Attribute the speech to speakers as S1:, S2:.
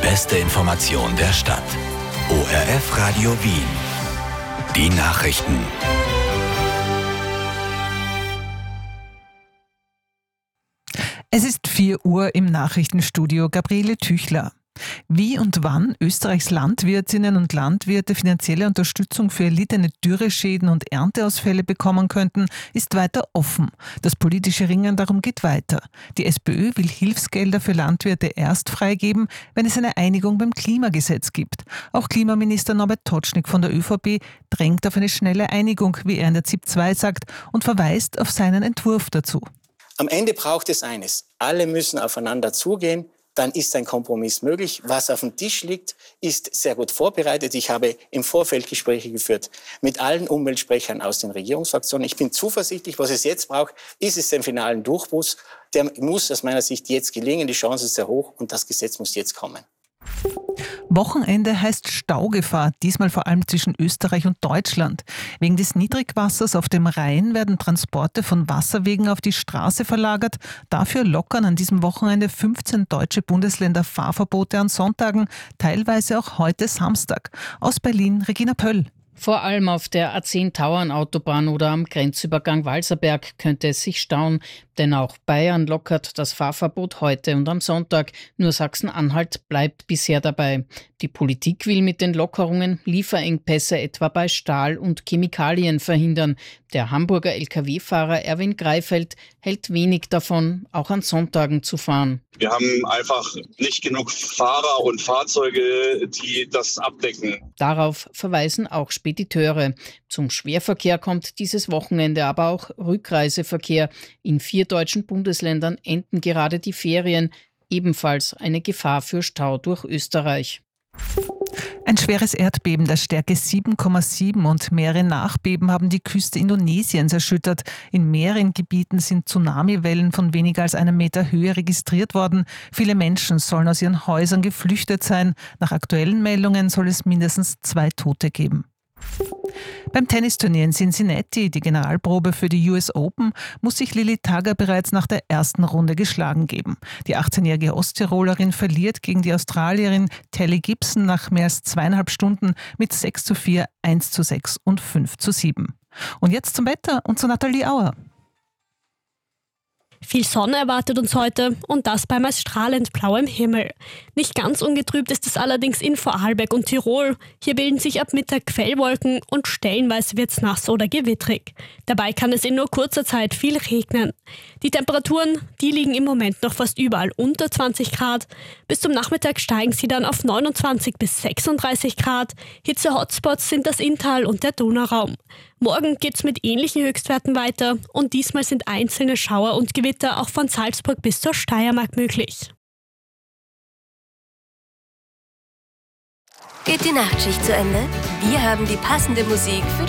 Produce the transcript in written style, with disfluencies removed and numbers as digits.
S1: beste Information der Stadt. ORF Radio Wien. Die Nachrichten.
S2: Es ist 4 Uhr im Nachrichtenstudio. Gabriele Tüchler. Wie und wann Österreichs Landwirtinnen und Landwirte finanzielle Unterstützung für erlittene Dürreschäden und Ernteausfälle bekommen könnten, ist weiter offen. Das politische Ringen darum geht weiter. Die SPÖ will Hilfsgelder für Landwirte erst freigeben, wenn es eine Einigung beim Klimagesetz gibt. Auch Klimaminister Norbert Totschnig von der ÖVP drängt auf eine schnelle Einigung, wie er in der ZIP 2 sagt, und verweist auf seinen Entwurf dazu.
S3: Am Ende braucht es eines. Alle müssen aufeinander zugehen. Dann ist ein Kompromiss möglich. Was auf dem Tisch liegt, ist sehr gut vorbereitet. Ich habe im Vorfeld Gespräche geführt mit allen Umweltsprechern aus den Regierungsfraktionen. Ich bin zuversichtlich, was es jetzt braucht, ist es den finalen Durchbruch. Der muss aus meiner Sicht jetzt gelingen. Die Chance ist sehr hoch und das Gesetz muss jetzt kommen.
S2: Wochenende heißt Staugefahr, diesmal vor allem zwischen Österreich und Deutschland. Wegen des Niedrigwassers auf dem Rhein werden Transporte von Wasserwegen auf die Straße verlagert. Dafür lockern an diesem Wochenende 15 deutsche Bundesländer Fahrverbote an Sonntagen, teilweise auch heute Samstag. Aus Berlin, Regina Pöll.
S4: Vor allem auf der A10-Tauern-Autobahn oder am Grenzübergang Walserberg könnte es sich stauen, denn auch Bayern lockert das Fahrverbot heute und am Sonntag. Nur Sachsen-Anhalt bleibt bisher dabei. Die Politik will mit den Lockerungen Lieferengpässe etwa bei Stahl und Chemikalien verhindern. Der Hamburger Lkw-Fahrer Erwin Greifeld hält wenig davon, auch an Sonntagen zu fahren.
S5: Wir haben einfach nicht genug Fahrer und Fahrzeuge, die das abdecken.
S4: Darauf verweisen auch Spediteure. Zum Schwerverkehr kommt dieses Wochenende aber auch Rückreiseverkehr. In 4 deutschen Bundesländern enden gerade die Ferien. Ebenfalls eine Gefahr für Stau durch Österreich.
S2: Ein schweres Erdbeben der Stärke 7,7 und mehrere Nachbeben haben die Küste Indonesiens erschüttert. In mehreren Gebieten sind Tsunamiwellen von weniger als 1 Meter Höhe registriert worden. Viele Menschen sollen aus ihren Häusern geflüchtet sein. Nach aktuellen Meldungen soll es mindestens 2 Tote geben. Beim Tennisturnier in Cincinnati, die Generalprobe für die US Open, muss sich Lilly Tagger bereits nach der ersten Runde geschlagen geben. Die 18-jährige Osttirolerin verliert gegen die Australierin Telly Gibson nach mehr als 2,5 Stunden mit 6:4, 1:6 und 5:7. Und jetzt zum Wetter und zu Nathalie Auer.
S6: Viel Sonne erwartet uns heute und das bei meist strahlend blauem Himmel. Nicht ganz ungetrübt ist es allerdings in Vorarlberg und Tirol. Hier bilden sich ab Mittag Quellwolken und stellenweise wird es nass oder gewittrig. Dabei kann es in nur kurzer Zeit viel regnen. Die Temperaturen, die liegen im Moment noch fast überall unter 20 Grad. Bis zum Nachmittag steigen sie dann auf 29 bis 36 Grad. Hitze-Hotspots sind das Inntal und der Donauraum. Morgen geht's mit ähnlichen Höchstwerten weiter und diesmal sind einzelne Schauer und Gewitter auch von Salzburg bis zur Steiermark möglich.
S7: Geht die Nachtschicht zu Ende? Wir haben die passende Musik für